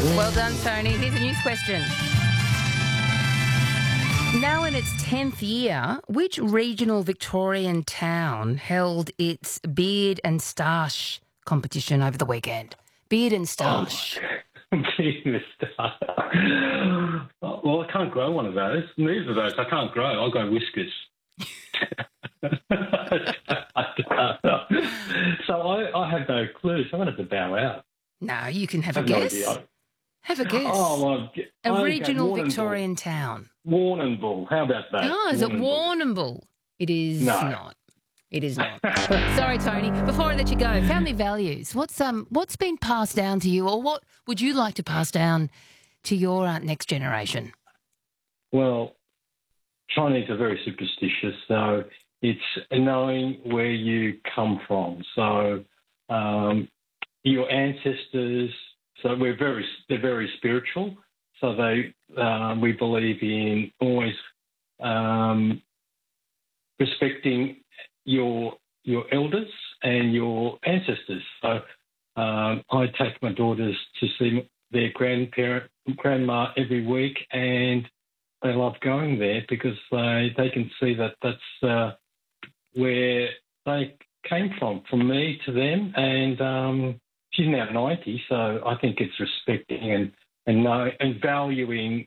Well done, Tony. Here's a news question. Now in its 10th year, which regional Victorian town held its beard and stoush competition over the weekend? Beard and stoush. Beard and stoush. Well, I can't grow one of those. Neither of those I can't grow. I'll go whiskers. So I have no clue. So I'm going to have to bow out. No, you can have a guess. No, have a guess. Oh, well, a regional Victorian town. Warrnambool. How about that? Oh, is it Warrnambool? It is not. It is not. Sorry, Tony. Before I let you go, family values. What's been passed down to you, or what would you like to pass down to your next generation? Well, Chinese are very superstitious, so it's knowing where you come from. So your ancestors. So they're very spiritual. So we believe in always respecting your elders and your ancestors. So I take my daughters to see their grandma every week, and they love going there because they can see that that's where they came from me to them, and she's now 90, so I think it's respecting and valuing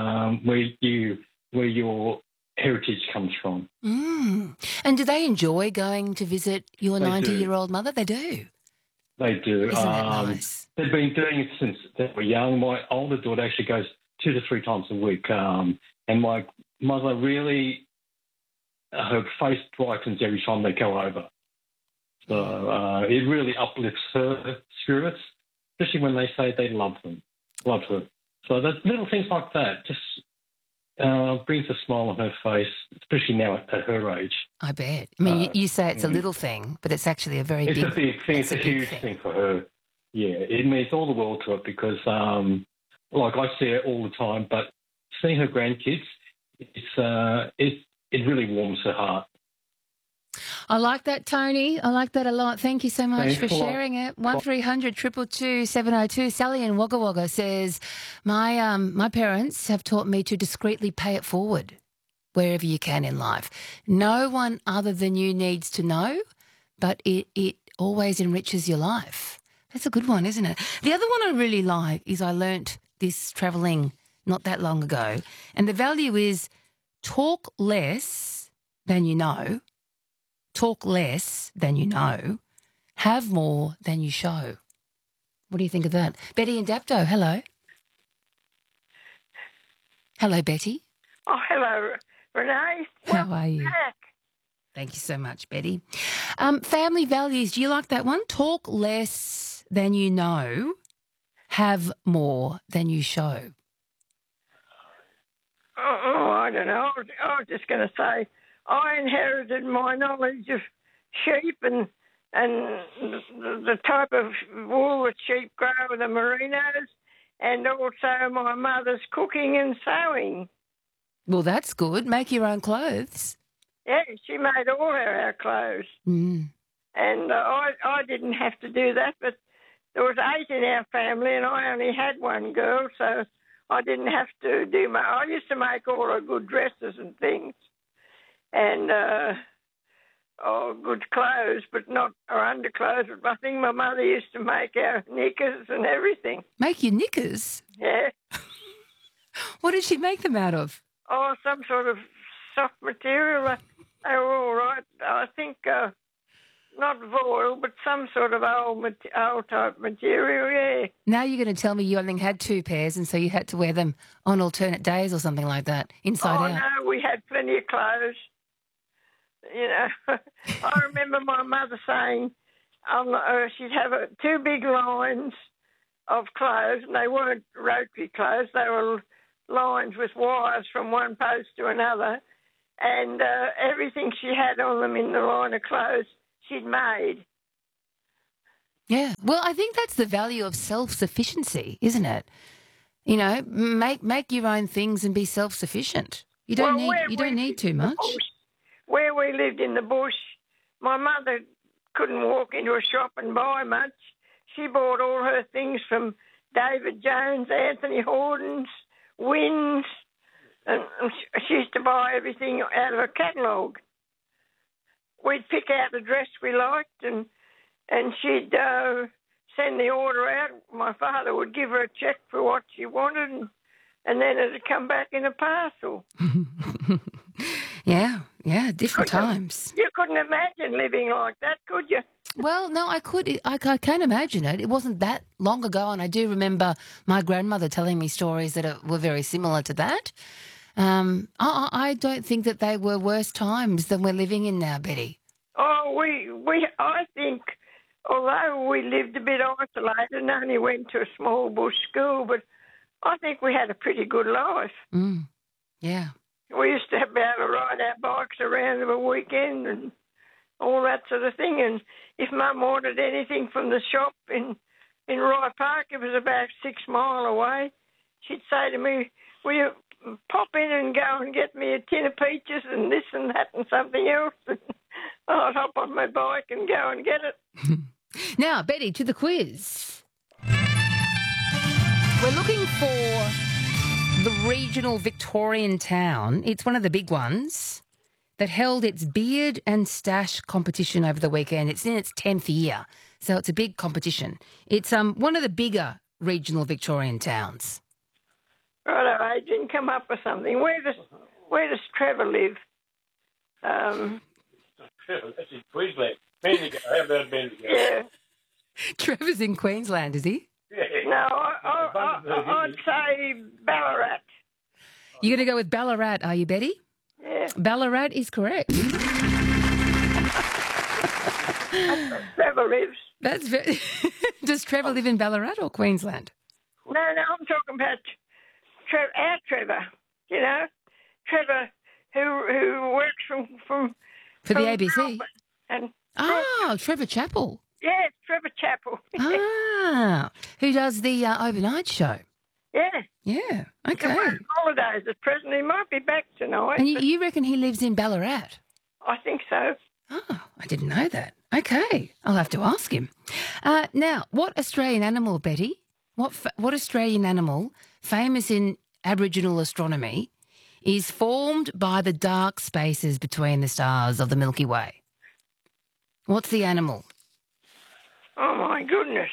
where your heritage comes from. Mm. And do they enjoy going to visit your 90-year-old mother? They do. They do. Isn't that nice? They've been doing it since they were young. My older daughter actually goes 2 to 3 times a week, and my mother really, her face brightens every time they go over. So it really uplifts her spirits, especially when they say they love her. So that little things like that just brings a smile on her face, especially now at her age. I bet. I mean, you say it's a little thing, but it's actually a very big thing. It's a big thing. It's a huge thing for her. Yeah, it means all the world to her because, like I see her all the time, but seeing her grandkids, it really warms her heart. I like that, Tony. I like that a lot. Thank you so much for sharing it. 1300 222 702. Sally in Wagga Wagga says, my parents have taught me to discreetly pay it forward wherever you can in life. No one other than you needs to know, but it always enriches your life. That's a good one, isn't it? The other one I really like is I learnt this travelling not that long ago, and the value is talk less than you know. Talk less than you know, have more than you show. What do you think of that? Betty in Dapto, hello. Hello, Betty. Oh, hello, Renee. How are you? Back. Thank you so much, Betty. Family values, do you like that one? Talk less than you know, have more than you show. Oh, I don't know. I was just going to say, I inherited my knowledge of sheep and the type of wool that sheep grow, the merinos, and also my mother's cooking and sewing. Well, that's good. Make your own clothes. Yeah, she made all our clothes. Mm. And I didn't have to do that, but there was 8 in our family and I only had one girl, so I didn't have to do I used to make all her good dresses and things. And good clothes, but not our underclothes. But I think my mother used to make our knickers and everything. Make your knickers? Yeah. What did she make them out of? Oh, some sort of soft material. They were all right. I think not voile, but some sort of old type material, yeah. Now you're going to tell me you only had 2 pairs and so you had to wear them on alternate days or something like that, inside out. Oh, no, we had plenty of clothes. You know, I remember my mother saying she'd have 2 big lines of clothes, and they weren't rotary clothes. They were lines with wires from one post to another, and everything she had on them in the line of clothes she'd made. Yeah, well, I think that's the value of self-sufficiency, isn't it? You know, make your own things and be self-sufficient. You don't need too much. Where we lived in the bush, my mother couldn't walk into a shop and buy much. She bought all her things from David Jones, Anthony Hortons, Wins, and she used to buy everything out of a catalogue. We'd pick out the dress we liked, and she'd send the order out. My father would give her a cheque for what she wanted, and then it'd come back in a parcel. Yeah, different times. You couldn't imagine living like that, could you? Well, no, I could. I can imagine it. It wasn't that long ago, and I do remember my grandmother telling me stories that were very similar to that. I don't think that they were worse times than we're living in now, Betty. Oh, I think, although we lived a bit isolated and only went to a small bush school, but I think we had a pretty good life. Yeah. We used to be able to ride our bikes around of a weekend and all that sort of thing. And if Mum ordered anything from the shop in Rye Park, it was about 6 miles away, she'd say to me, will you pop in and go and get me a tin of peaches and this and that and something else? And I'd hop on my bike and go and get it. Now, Betty, to the quiz. We're looking for the regional Victorian town. It's one of the big ones that held its beard and stash competition over the weekend. It's in its 10th year, so it's a big competition. It's one of the bigger regional Victorian towns. Righto, Adrian, come up with something. Where does Trevor live? Trevor, that's in Queensland. Bendigo. How about Bendigo? Yeah. Trevor's in Queensland, is he? Yeah. No, I'd say Ballarat. You're going to go with Ballarat, are you, Betty? Yeah. Ballarat is correct. Trevor lives. That's very... Does Trevor live in Ballarat or Queensland? No, I'm talking about our Trevor. You know, Trevor who works from For the ABC? Melbourne. And Trevor Chappell. yeah, Trevor Chappell. Who does the overnight show? Yeah. Yeah, He's okay. on holidays at present. He might be back tonight. And but you reckon he lives in Ballarat? I think so. Oh, I didn't know that. Okay, I'll have to ask him. Now, what Australian animal, Betty? What Australian animal, famous in Aboriginal astronomy, is formed by the dark spaces between the stars of the Milky Way? What's the animal? Oh, my goodness.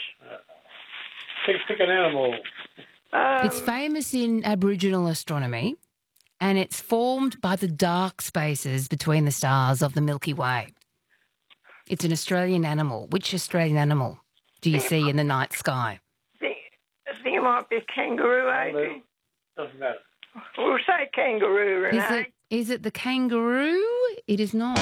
Pick an animal. It's famous in Aboriginal astronomy, and it's formed by the dark spaces between the stars of the Milky Way. It's an Australian animal. Which Australian animal do you see in the night sky? I think it might be a kangaroo, Adrian. Doesn't matter. We'll say kangaroo, Renee. Is it the kangaroo? It is not.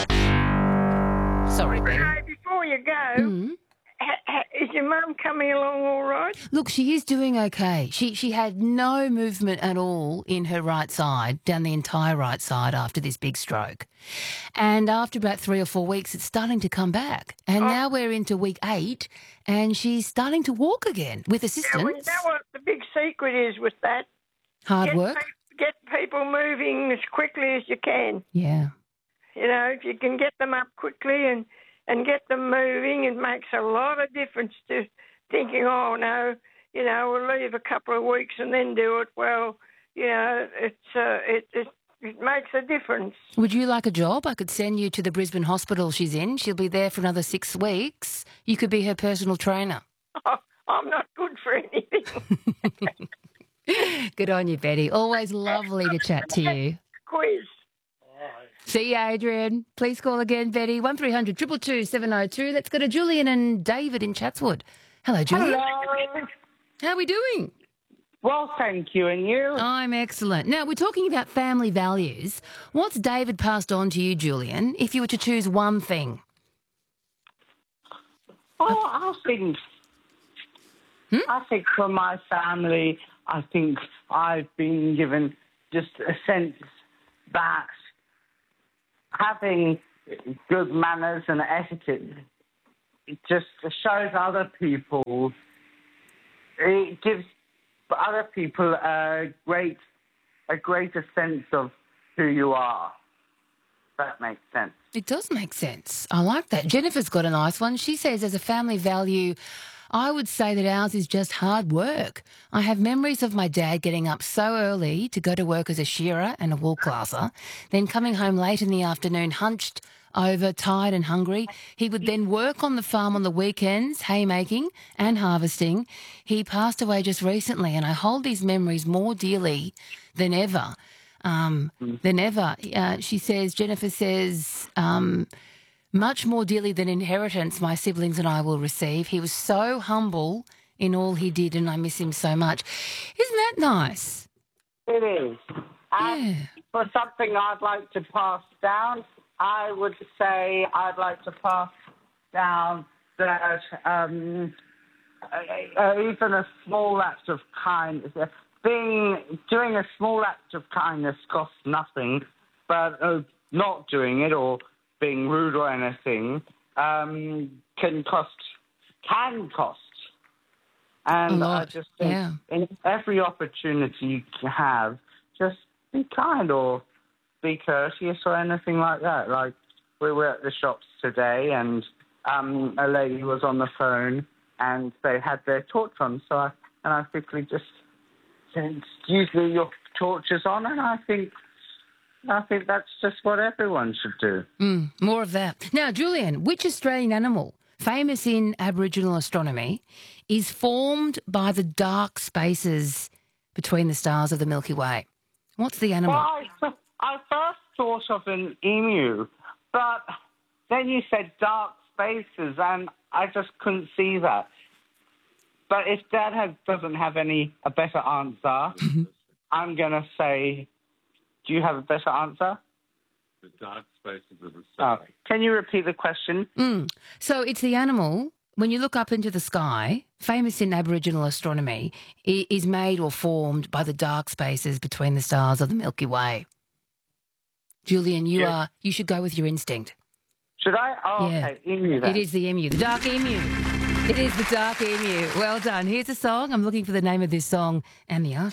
Sorry, Betty. Renee, before you go, is your mum coming along all right? Look, she is doing okay. She had no movement at all in her right side, down the entire right side after this big stroke. And after about 3 or 4 weeks, it's starting to come back. And now we're into week 8, and she's starting to walk again with assistance. Yeah, well, you know what the big secret is with that? Hard work. Get people moving as quickly as you can. Yeah. You know, if you can get them up quickly and get them moving, it makes a lot of difference to thinking, oh, no, you know, we'll leave a couple of weeks and then do it. Well, you know, it makes a difference. Would you like a job? I could send you to the Brisbane hospital she's in. She'll be there for another 6 weeks. You could be her personal trainer. Oh, I'm not good for anything. Good on you, Betty. Always lovely to chat to you. Quiz. See you, Adrian. Please call again, Betty. 1300 222 702. Let's go to Julian and David in Chatswood. Hello, Julian. Hello. How are we doing? Well, thank you. And you? I'm excellent. Now, we're talking about family values. What's David passed on to you, Julian, if you were to choose one thing? I think for my family, I think I've been given just a sense that having good manners and etiquette, it just shows other people, it gives other people a greater sense of who you are. That makes sense. It does make sense. I like that. Jennifer's got a nice one. She says, as a family value, I would say that ours is just hard work. I have memories of my dad getting up so early to go to work as a shearer and a wool classer, then coming home late in the afternoon, hunched over, tired and hungry. He would then work on the farm on the weekends, haymaking and harvesting. He passed away just recently, and I hold these memories more dearly than ever. She says, Jennifer says, much more dearly than inheritance my siblings and I will receive. He was so humble in all he did, and I miss him so much. Isn't that nice? It is. And for something I'd like to pass down, I would say I'd like to pass down that even a small act of kindness, doing a small act of kindness costs nothing, but not doing it or being rude or anything can cost. And I just think in every opportunity you have, just be kind or be courteous or anything like that. Like, we were at the shops today and a lady was on the phone and they had their torch on, so I quickly just said, "Excuse me, your torch is on," and I think that's just what everyone should do. More of that. Now, Julian, which Australian animal, famous in Aboriginal astronomy, is formed by the dark spaces between the stars of the Milky Way? What's the animal? Well, I first thought of an emu, but then you said dark spaces, and I just couldn't see that. But if Dad doesn't have a better answer, I'm going to say, do you have a better answer? The dark spaces of the sky. Can you repeat the question? So it's the animal, when you look up into the sky, famous in Aboriginal astronomy, is made or formed by the dark spaces between the stars of the Milky Way. Julian, you should go with your instinct. Should I? Oh, okay. Emu then. It is the emu, the dark emu. It is the dark emu. Well done. Here's a song. I'm looking for the name of this song and the artist.